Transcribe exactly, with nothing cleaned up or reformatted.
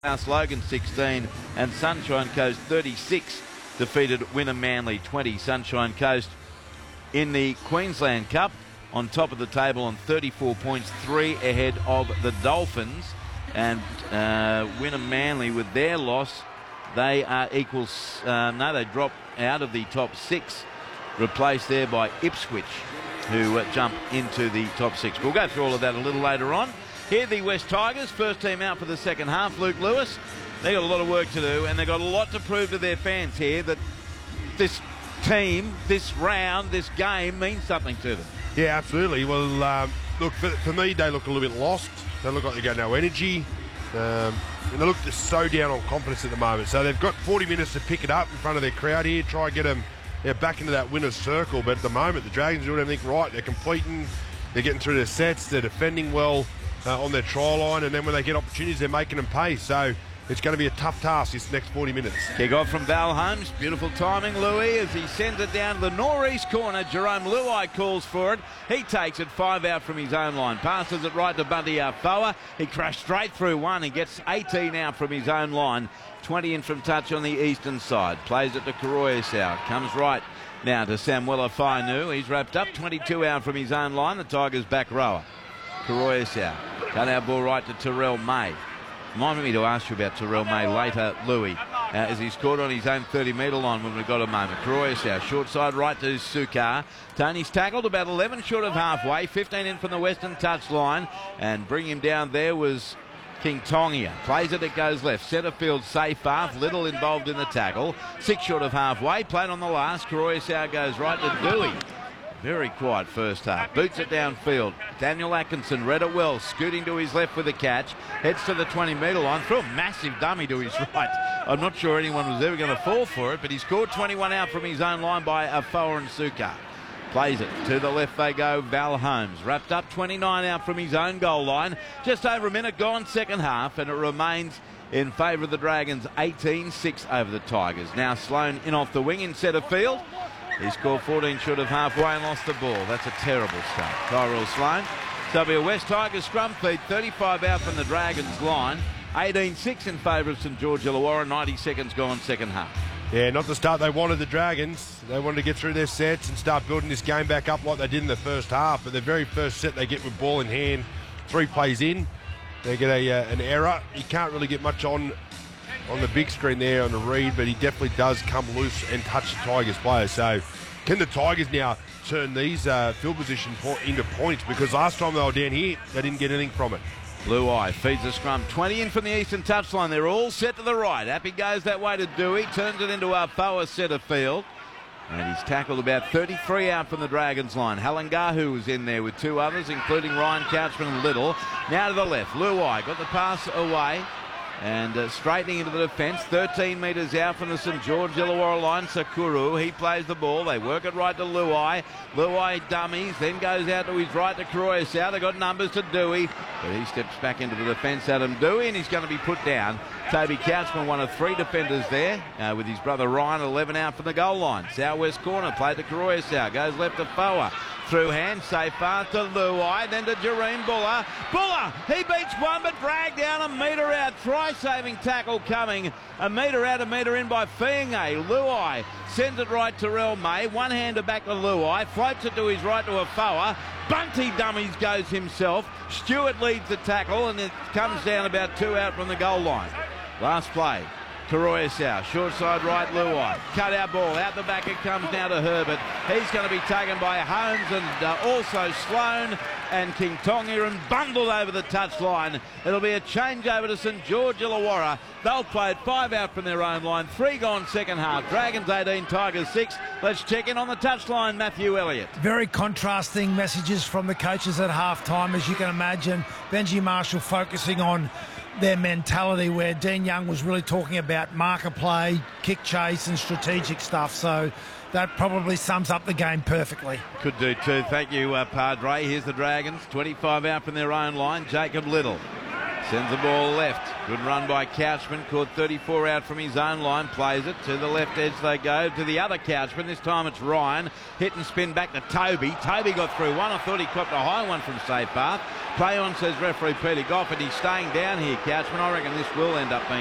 South Logan sixteen, and Sunshine Coast thirty-six defeated Wynnum Manly twenty. Sunshine Coast in the Queensland Cup on top of the table on thirty-four points, three ahead of the Dolphins. And uh, Wynnum Manly, with their loss, they are equals. Uh, no, they drop out of the top six, replaced there by Ipswich, who uh, jump into the top six. We'll go through all of that a little later on. Here the West Tigers, first team out for the second half. Luke Lewis, they got a lot of work to do, and they've got a lot to prove to their fans here that this team, this round, this game means something to them. Yeah, absolutely. Well, um, look, for, for me, they look a little bit lost. They look like they've got no energy. Um, and they look just so down on confidence at the moment. So they've got forty minutes to pick it up in front of their crowd here, try and get them yeah, back into that winner's circle. But at the moment, the Dragons are doing everything right. They're completing, they're getting through their sets, they're defending well uh, on their try line, and then when they get opportunities, they're making them pay. So it's going to be a tough task this next forty minutes. Kick off from Val Holmes. Beautiful timing, Louis, as he sends it down to the northeast corner. Jerome Luai calls for it. He takes it five out from his own line. Passes it right to Bunty Afoa. He crashed straight through one. He gets eighteen out from his own line. twenty in from touch on the eastern side. Plays it to Karoyasau. Comes right now to Samuela Fainu. He's wrapped up. twenty-two out from his own line. The Tigers back rower. Karoyasau. Cut out ball right to Terrell May. Reminded me to ask you about Terrell May later, Louis, uh, as he scored on his own thirty metre line when we've got a moment. Karoyasau, short side right to Sukar. Tony's tackled about eleven short of halfway, fifteen in from the western touch line, and bringing him down there was King Tongia. Plays it, it goes left. Centre field safe half, Little involved in the tackle. Six short of halfway, played on the last. Karoyasau goes right to Dewey. Very quiet first half. Boots it downfield. Daniel Atkinson read it well. Scooting to his left with the catch. Heads to the twenty metre line. Threw a massive dummy to his right. I'm not sure anyone was ever going to fall for it, but he scored twenty-one out from his own line by Afoa and Sukar. Plays it. To the left they go. Val Holmes. Wrapped up twenty-nine out from his own goal line. Just over a minute gone second half, and it remains in favour of the Dragons, eighteen six over the Tigers. Now Sloane in off the wing in centre field. He scored fourteen short of halfway and lost the ball. That's a terrible start. Tyrell Sloane. So it'll be a West Tigers scrum feed. thirty-five out from the Dragons line. eighteen six in favour of St George Illawarra. ninety seconds gone second half. Yeah, not the start they wanted, the Dragons. They wanted to get through their sets and start building this game back up like they did in the first half. But the very first set they get with ball in hand, three plays in, they get a uh, an error. You can't really get much on on the big screen there on the read, but he definitely does come loose and touch the Tigers players. So can the Tigers now turn these uh, field position po into points? Because last time they were down here, they didn't get anything from it. Luai feeds the scrum. twenty in from the eastern touchline. They're all set to the right. Happy goes that way to Dewey. Turns it into Afoa centre field. And he's tackled about thirty-three out from the Dragons line. Halangahu was in there with two others, including Ryan Couchman and Little. Now to the left. Luai got the pass away. And uh, straightening into the defence, thirteen metres out from the St George Illawarra line, Sakuru. He plays the ball. They work it right to Luai. Luai dummies, then goes out to his right to Karoyasau. They got numbers to Dewey, but he steps back into the defence, Adam Dewey, and he's going to be put down. Toby Couchman, one of three defenders there, uh, with his brother Ryan, eleven out from the goal line. Southwest corner, played to Karoyasau. Goes left to Foa. Through hand, safe far to Luai, then to Jareen Buller. Buller, he beats one, but dragged down a metre out. Try-saving tackle coming. A metre out, a metre in by Fienge. Luai sends it right to Terrell May. One-hander back to Luai. Floats it to his right to Afoa. Bunty dummies goes himself. Stewart leads the tackle, and it comes down about two out from the goal line. Last play. Karoyasau, short side right, Luai. Cut out ball, out the back it comes now to Herbert. He's going to be taken by Holmes and uh, also Sloane and King Tongia and bundled over the touchline. It'll be a change over to St George Illawarra. They'll play it five out from their own line. Three gone second half. Dragons eighteen, Tigers six. Let's check in on the touchline, Matthew Elliott. Very contrasting messages from the coaches at half-time, as you can imagine. Benji Marshall focusing on their mentality, where Dean Young was really talking about marker play, kick chase and strategic stuff. So that probably sums up the game perfectly. Could do too. Thank you, uh, Padre. Here's the Dragons. twenty-five out from their own line. Jacob Little Sends the ball left. Good run by Couchman. Caught thirty-four out from his own line. Plays it to the left edge they go. To the other Couchman. This time it's Ryan. Hit and spin back to Toby. Toby got through one. I thought he copped a high one from safe path. Play on, says referee Peter Goff, and he's staying down here, Couchman. I reckon this will end up being